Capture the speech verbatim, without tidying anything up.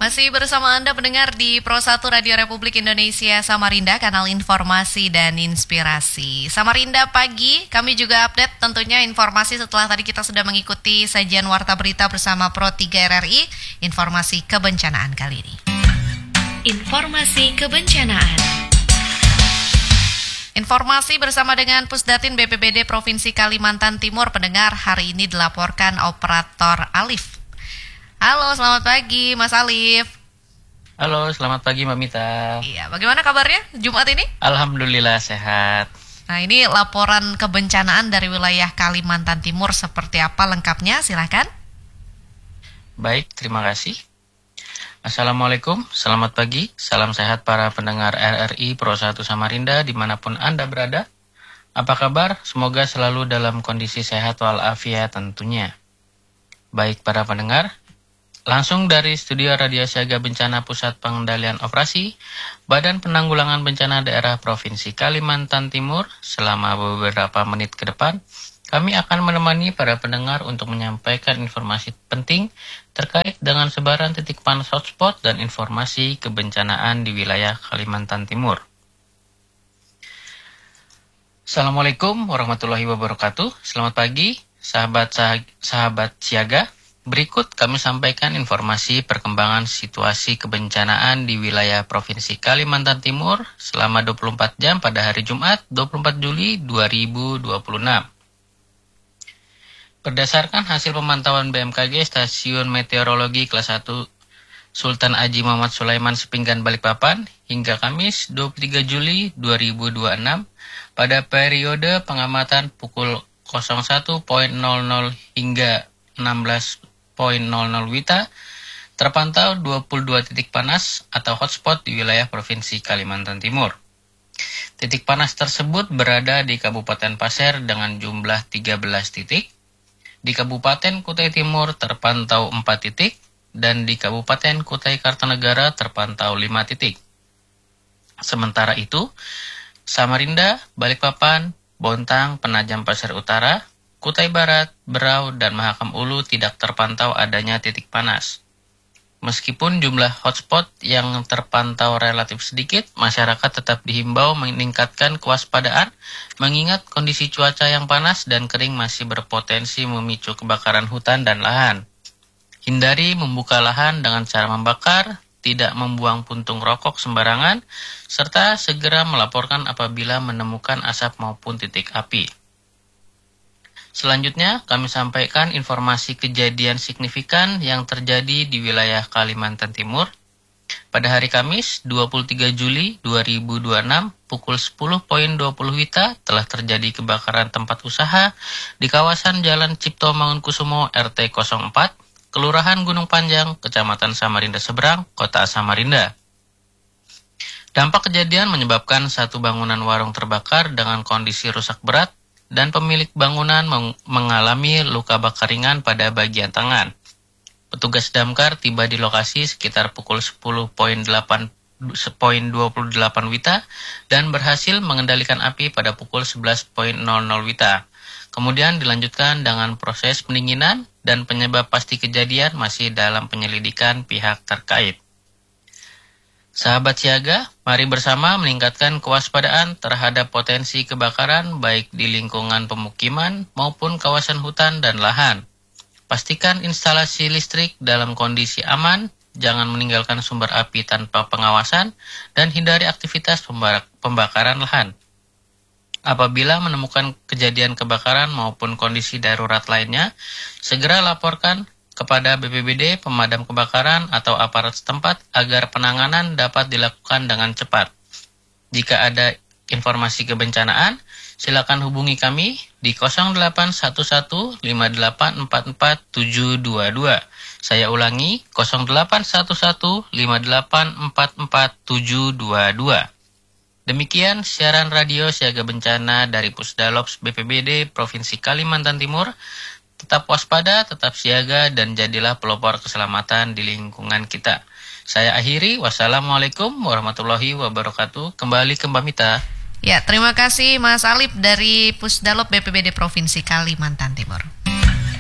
Masih bersama Anda pendengar di Pro satu Radio Republik Indonesia Samarinda, kanal informasi dan inspirasi. Samarinda Pagi, kami juga update tentunya informasi setelah tadi kita sudah mengikuti sajian Warta Berita bersama Pro tiga R R I, informasi kebencanaan kali ini. Informasi kebencanaan. Informasi bersama dengan Pusdatin B P B D Provinsi Kalimantan Timur, pendengar, hari ini dilaporkan operator Alif. Halo, selamat pagi Mas Alif. Halo, selamat pagi Mbak Mita. Iya, bagaimana kabarnya Jumat ini? Alhamdulillah sehat. Nah, ini laporan kebencanaan dari wilayah Kalimantan Timur seperti apa lengkapnya? Silakan. Baik, terima kasih. Assalamualaikum, selamat pagi. Salam sehat para pendengar R R I Pro satu Samarinda dimanapun Anda berada. Apa kabar? Semoga selalu dalam kondisi sehat walafiat tentunya. Baik para pendengar, langsung dari Studio Radio Siaga Bencana Pusat Pengendalian Operasi Badan Penanggulangan Bencana Daerah Provinsi Kalimantan Timur, selama beberapa menit ke depan, kami akan menemani para pendengar untuk menyampaikan informasi penting terkait dengan sebaran titik panas hotspot dan informasi kebencanaan di wilayah Kalimantan Timur. Assalamualaikum warahmatullahi wabarakatuh. Selamat pagi, sahabat sahabat siaga. Berikut kami sampaikan informasi perkembangan situasi kebencanaan di wilayah Provinsi Kalimantan Timur selama dua puluh empat jam pada hari Jumat dua puluh empat Juli dua ribu dua puluh enam. Berdasarkan hasil pemantauan B M K G Stasiun Meteorologi Kelas satu Sultan Haji Muhammad Sulaiman Sepinggan Balikpapan hingga Kamis dua puluh tiga Juli dua ribu dua puluh enam pada periode pengamatan pukul nol satu nol nol hingga enam belas nol nol Wita, terpantau dua puluh dua titik panas atau hotspot di wilayah Provinsi Kalimantan Timur. Titik panas tersebut berada di Kabupaten Pasir dengan jumlah tiga belas titik, di Kabupaten Kutai Timur terpantau empat titik, dan di Kabupaten Kutai Kartanegara terpantau lima titik. Sementara itu, Samarinda, Balikpapan, Bontang, Penajam Pasir Utara, Kutai Barat, Berau, dan Mahakam Ulu tidak terpantau adanya titik panas. Meskipun jumlah hotspot yang terpantau relatif sedikit, masyarakat tetap dihimbau meningkatkan kewaspadaan mengingat kondisi cuaca yang panas dan kering masih berpotensi memicu kebakaran hutan dan lahan. Hindari membuka lahan dengan cara membakar, tidak membuang puntung rokok sembarangan, serta segera melaporkan apabila menemukan asap maupun titik api. Selanjutnya, kami sampaikan informasi kejadian signifikan yang terjadi di wilayah Kalimantan Timur. Pada hari Kamis, dua puluh tiga Juli dua ribu dua puluh enam, pukul sepuluh dua puluh Wita, telah terjadi kebakaran tempat usaha di kawasan Jalan Cipto Mangunkusumo R T nol empat, Kelurahan Gunung Panjang, Kecamatan Samarinda Seberang, Kota Samarinda. Dampak kejadian menyebabkan satu bangunan warung terbakar dengan kondisi rusak berat, dan pemilik bangunan meng- mengalami luka bakar ringan pada bagian tangan. Petugas damkar tiba di lokasi sekitar pukul sepuluh dua puluh delapan Wita dan berhasil mengendalikan api pada pukul sebelas nol nol Wita. Kemudian dilanjutkan dengan proses pendinginan dan penyebab pasti kejadian masih dalam penyelidikan pihak terkait. Sahabat siaga, mari bersama meningkatkan kewaspadaan terhadap potensi kebakaran baik di lingkungan pemukiman maupun kawasan hutan dan lahan. Pastikan instalasi listrik dalam kondisi aman, jangan meninggalkan sumber api tanpa pengawasan, dan hindari aktivitas pembakaran lahan. Apabila menemukan kejadian kebakaran maupun kondisi darurat lainnya, segera laporkan kepada B P B D, pemadam kebakaran, atau aparat setempat agar penanganan dapat dilakukan dengan cepat. Jika ada informasi kebencanaan, silakan hubungi kami di nol delapan satu satu lima delapan empat empat tujuh dua dua. Saya ulangi, nol delapan satu satu lima delapan empat empat tujuh dua dua. Demikian siaran radio siaga bencana dari Pusdalops B P B D Provinsi Kalimantan Timur. Tetap waspada, tetap siaga, dan jadilah pelopor keselamatan di lingkungan kita. Saya akhiri, wassalamualaikum warahmatullahi wabarakatuh. Kembali ke Mbak Mita. Ya, terima kasih Mas Alif dari Pusdalop B P B D Provinsi Kalimantan Timur.